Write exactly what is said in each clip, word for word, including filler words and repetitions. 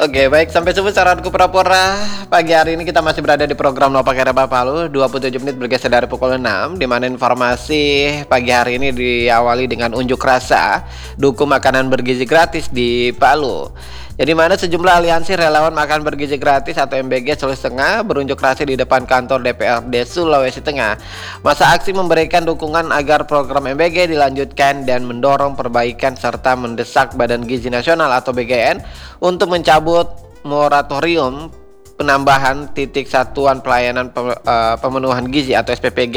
Oke, baik, sampai subuh saranku pura-pura. Pagi hari ini kita masih berada di program Lopak Reba Palu, dua puluh tujuh menit bergeser dari pukul enam, di mana informasi pagi hari ini diawali dengan unjuk rasa dukung makanan bergizi gratis di Palu. Jadi mana sejumlah aliansi relawan makan bergizi gratis atau M B G Sulawesi Tengah berunjuk rasa di depan kantor D P R D Sulawesi Tengah. Masa aksi memberikan dukungan agar program M B G dilanjutkan dan mendorong perbaikan serta mendesak Badan Gizi Nasional atau B G N untuk mencabut moratorium penambahan titik satuan pelayanan pemenuhan gizi atau S P P G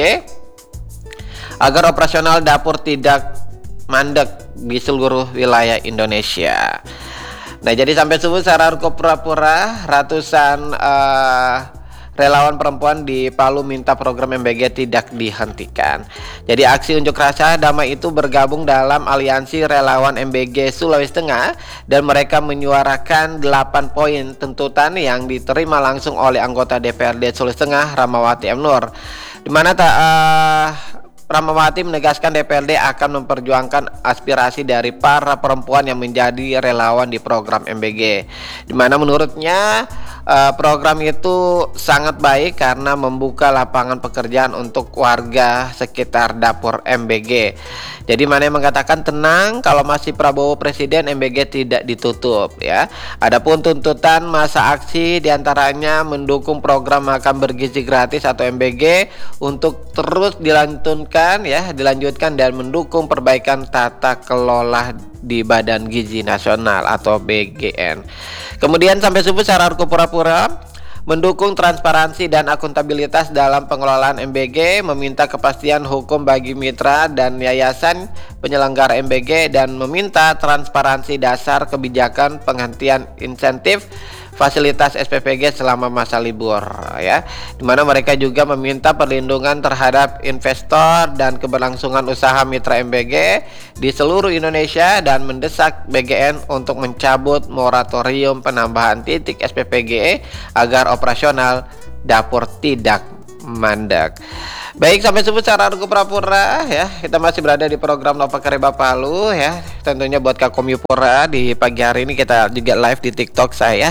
agar operasional dapur tidak mandek di seluruh wilayah Indonesia. Nah, jadi sampai subuh saranku pura-pura ratusan uh, relawan perempuan di Palu minta program M B G tidak dihentikan. Jadi aksi unjuk rasa damai itu bergabung dalam aliansi relawan M B G Sulawesi Tengah dan mereka menyuarakan delapan poin tuntutan yang diterima langsung oleh anggota D P R D Sulawesi Tengah Rahmawati M Nur. Di mana tak uh, Rahmawati menegaskan D P R D akan memperjuangkan aspirasi dari para perempuan yang menjadi relawan di program M B G. Di mana menurutnya uh, program itu sangat baik karena membuka lapangan pekerjaan untuk warga sekitar dapur M B G. Jadi mana yang mengatakan tenang kalau masih Prabowo Presiden M B G tidak ditutup ya. Adapun tuntutan masa aksi diantaranya mendukung program makan bergizi gratis atau M B G untuk terus dilanjutkan ya, dilanjutkan dan mendukung perbaikan tata kelola di Badan Gizi Nasional atau B G N. Kemudian sampai subuh saranku pura-pura mendukung transparansi dan akuntabilitas dalam pengelolaan M B G, meminta kepastian hukum bagi mitra dan yayasan penyelenggara M B G dan meminta transparansi dasar kebijakan penghentian insentif fasilitas S P P G selama masa libur ya. Dimana mereka juga meminta perlindungan terhadap investor dan keberlangsungan usaha mitra M B G di seluruh Indonesia dan mendesak B G N untuk mencabut moratorium penambahan titik S P P G agar operasional dapur tidak mandek. Baik, sampai subuh saranku pura-pura ya. Kita masih berada di program Lopak Reba Palu ya. Tentunya buat Kakom Yupura di pagi hari ini kita juga live di TikTok saya.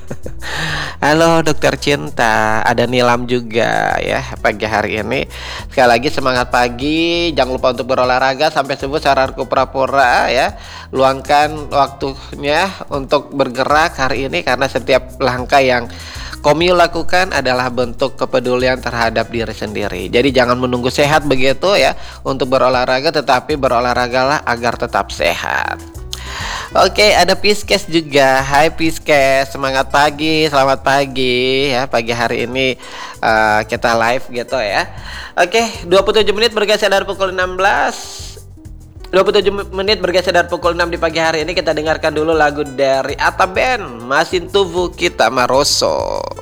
Halo Dokter Cinta, ada Nilam juga ya pagi hari ini. Sekali lagi semangat pagi, jangan lupa untuk berolahraga. Sampai subuh saranku pura-pura ya. Luangkan waktunya untuk bergerak hari ini karena setiap langkah yang Komi lakukan adalah bentuk kepedulian terhadap diri sendiri. Jadi jangan menunggu sehat begitu ya untuk berolahraga, tetapi berolahragalah agar tetap sehat. Oke, ada Piskes juga. Hai Piskes, semangat pagi, selamat pagi ya. Pagi hari ini uh, kita live gitu ya. Oke, dua puluh tujuh menit bergeser dari pukul enam belas. dua puluh tujuh menit bergeser dari pukul enam di pagi hari ini. Kita dengarkan dulu lagu dari Atta Band, Masin Tubuh Kita Maroso.